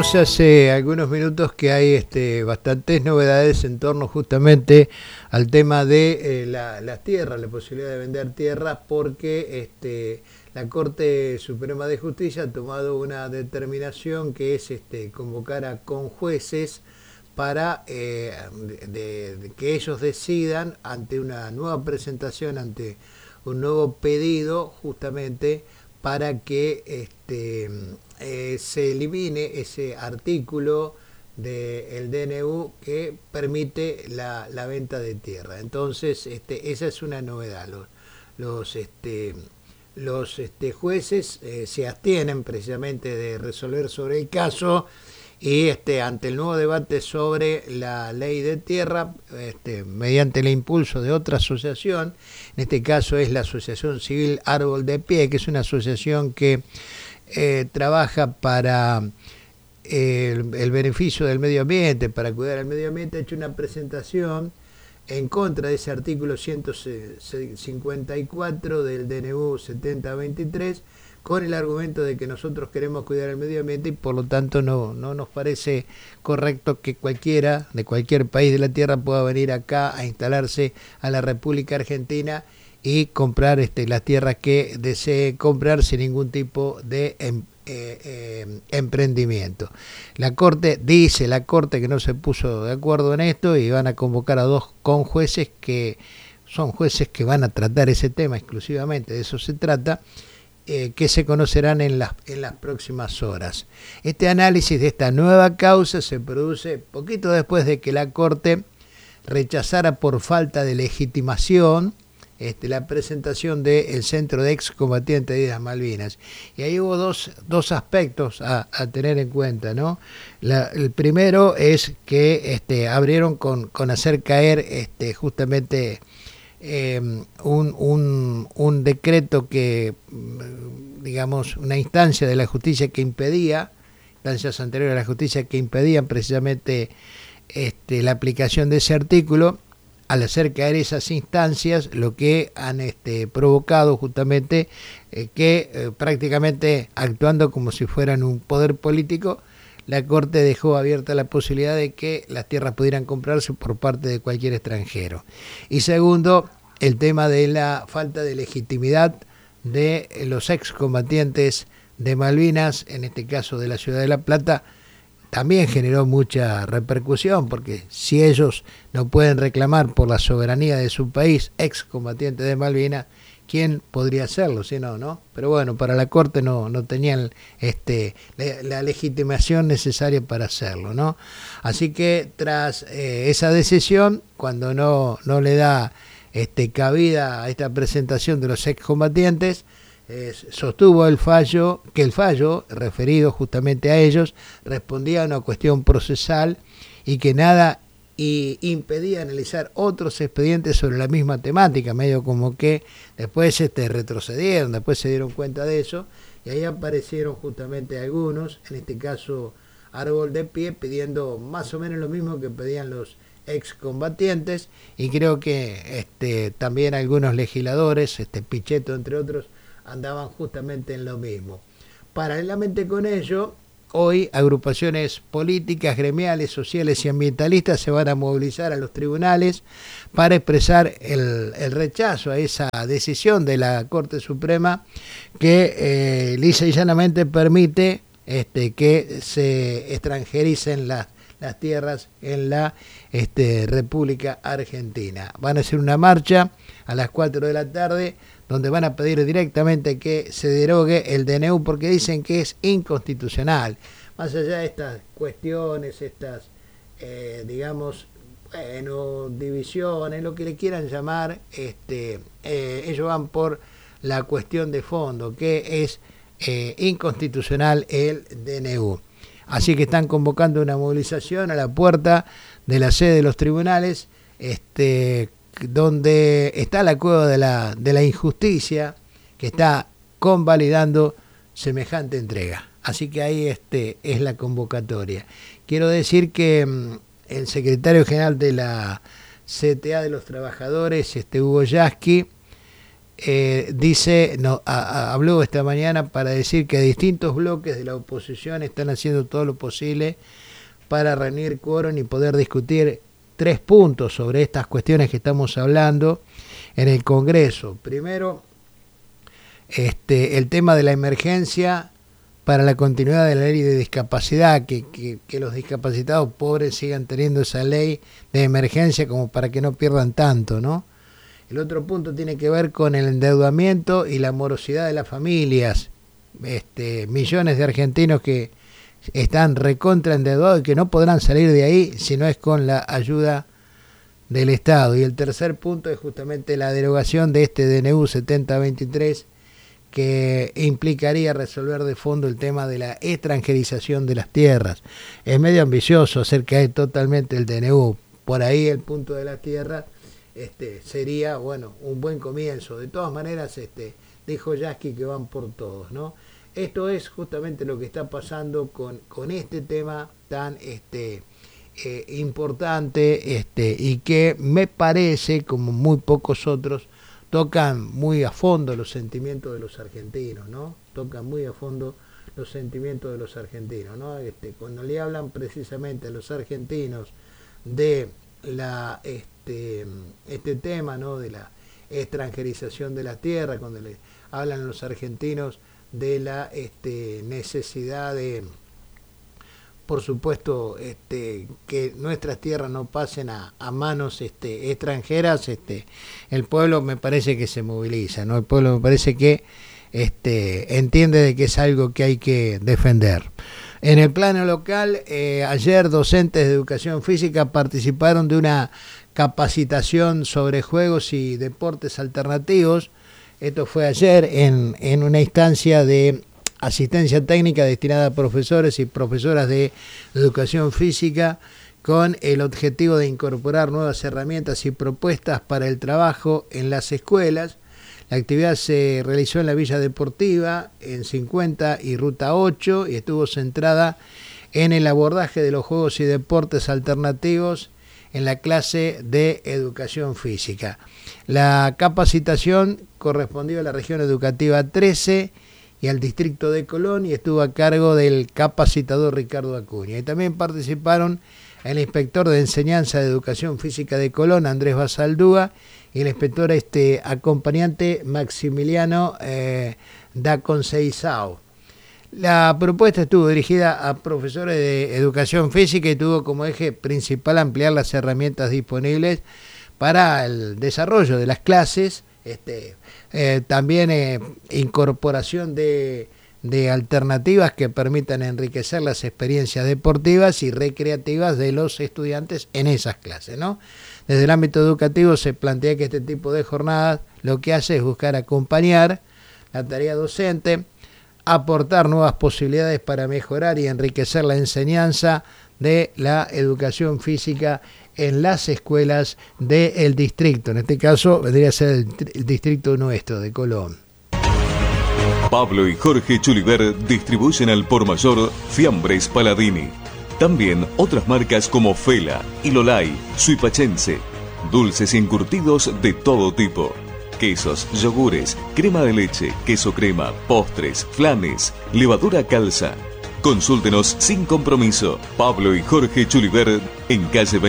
Decíamos hace algunos minutos que hay bastantes novedades en torno justamente al tema de las tierras, la posibilidad de vender tierras, porque la Corte Suprema de Justicia ha tomado una determinación que es convocar a conjueces para de que ellos decidan ante una nueva presentación, ante un nuevo pedido, justamente para que se elimine ese artículo del DNU que permite la venta de tierra. Entonces, esa es una novedad. Los jueces se abstienen precisamente de resolver sobre el caso y ante el nuevo debate sobre la ley de tierra, mediante el impulso de otra asociación, en este caso es la Asociación Civil Árbol de Pie, que es una asociación que trabaja para el beneficio del medio ambiente, para cuidar el medio ambiente, ha hecho una presentación en contra de ese artículo 154 del DNU 7023, con el argumento de que nosotros queremos cuidar el medio ambiente y por lo tanto no nos parece correcto que cualquiera de cualquier país de la tierra pueda venir acá a instalarse a la República Argentina y comprar las tierras que desee comprar sin ningún tipo de emprendimiento. La Corte que no se puso de acuerdo en esto y van a convocar a dos conjueces que son jueces que van a tratar ese tema exclusivamente, de eso se trata, que se conocerán en las próximas horas. Este análisis de esta nueva causa se produce poquito después de que la Corte rechazara por falta de legitimación la presentación del Centro de Excombatientes de Islas Malvinas. Y ahí hubo dos aspectos a tener en cuenta, ¿no? El primero es que abrieron con hacer caer justamente un decreto que, digamos, una instancia de la justicia que impedía, instancias anteriores a la justicia que impedían precisamente la aplicación de ese artículo. Al hacer caer esas instancias, lo que han provocado justamente que prácticamente actuando como si fueran un poder político, la Corte dejó abierta la posibilidad de que las tierras pudieran comprarse por parte de cualquier extranjero. Y segundo, el tema de la falta de legitimidad de los excombatientes de Malvinas, en este caso de la ciudad de La Plata, también generó mucha repercusión, porque si ellos no pueden reclamar por la soberanía de su país, excombatientes de Malvinas, ¿quién podría hacerlo? Si no, ¿no? Pero bueno, para la Corte no tenían la legitimación necesaria para hacerlo, ¿no? Así que tras esa decisión, cuando no le da cabida a esta presentación de los excombatientes, sostuvo el fallo referido justamente a ellos respondía a una cuestión procesal y que nada impedía analizar otros expedientes sobre la misma temática, medio como que después retrocedieron, después se dieron cuenta de eso y ahí aparecieron justamente algunos, en este caso Árbol de Pie, pidiendo más o menos lo mismo que pedían los excombatientes, y creo que también algunos legisladores, Pichetto entre otros, andaban justamente en lo mismo. Paralelamente con ello, hoy agrupaciones políticas, gremiales, sociales y ambientalistas se van a movilizar a los tribunales para expresar el rechazo a esa decisión de la Corte Suprema que lisa y llanamente permite que se extranjericen las tierras en la República Argentina. Van a hacer una marcha a las 4 de la tarde donde van a pedir directamente que se derogue el DNU porque dicen que es inconstitucional. Más allá de estas cuestiones, divisiones, lo que le quieran llamar, ellos van por la cuestión de fondo, que es inconstitucional el DNU. Así que están convocando una movilización a la puerta de la sede de los tribunales, donde está la cueva de la injusticia que está convalidando semejante entrega. Así que ahí es la convocatoria. Quiero decir que el secretario general de la CTA de los Trabajadores, Hugo Yasky, habló esta mañana para decir que distintos bloques de la oposición están haciendo todo lo posible para reunir quórum y poder discutir 3 puntos sobre estas cuestiones que estamos hablando en el Congreso. Primero, el tema de la emergencia para la continuidad de la ley de discapacidad, que los discapacitados pobres sigan teniendo esa ley de emergencia como para que no pierdan tanto, ¿no? El otro punto tiene que ver con el endeudamiento y la morosidad de las familias. Millones de argentinos que están recontra endeudados y que no podrán salir de ahí si no es con la ayuda del Estado. Y el tercer punto es justamente la derogación de este DNU 7023, que implicaría resolver de fondo el tema de la extranjerización de las tierras. Es medio ambicioso hacer caer totalmente el DNU. Por ahí el punto de las tierras sería, bueno, un buen comienzo. De todas maneras, dijo Yasky que van por todos, ¿no? Esto es justamente lo que está pasando con este tema tan importante y que me parece, como muy pocos otros, tocan muy a fondo los sentimientos de los argentinos, ¿no? Tocan muy a fondo los sentimientos de los argentinos, ¿no? Cuando le hablan precisamente a los argentinos de la este tema, ¿no?, de la extranjerización de la tierra, cuando le hablan a los argentinos de la necesidad de, por supuesto, que nuestras tierras no pasen a manos extranjeras, el pueblo me parece que se moviliza, ¿no? El pueblo me parece que entiende de que es algo que hay que defender. En el plano local, ayer docentes de educación física participaron de una capacitación sobre juegos y deportes alternativos. Esto fue ayer en una instancia de asistencia técnica destinada a profesores y profesoras de educación física, con el objetivo de incorporar nuevas herramientas y propuestas para el trabajo en las escuelas. La actividad se realizó en la Villa Deportiva, en 50 y Ruta 8, y estuvo centrada en el abordaje de los juegos y deportes alternativos en la clase de educación física. La capacitación correspondió a la región educativa 13 y al distrito de Colón, y estuvo a cargo del capacitador Ricardo Acuña. Y también participaron el inspector de enseñanza de educación física de Colón, Andrés Basaldúa, y el inspector acompañante Maximiliano da Conceizao. La propuesta estuvo dirigida a profesores de educación física y tuvo como eje principal ampliar las herramientas disponibles para el desarrollo de las clases, también incorporación de alternativas que permitan enriquecer las experiencias deportivas y recreativas de los estudiantes en esas clases, ¿no? Desde el ámbito educativo se plantea que este tipo de jornadas lo que hace es buscar acompañar la tarea docente, aportar nuevas posibilidades para mejorar y enriquecer la enseñanza de la educación física en las escuelas del distrito. En este caso vendría a ser el distrito nuestro de Colón. Pablo y Jorge Chuliver distribuyen al por mayor Fiambres Paladini. También otras marcas como Fela, Ilolai, Suipachense. Dulces y encurtidos de todo tipo. Quesos, yogures, crema de leche, queso crema, postres, flanes, levadura calza. Consúltenos sin compromiso. Pablo y Jorge Chuliver en calle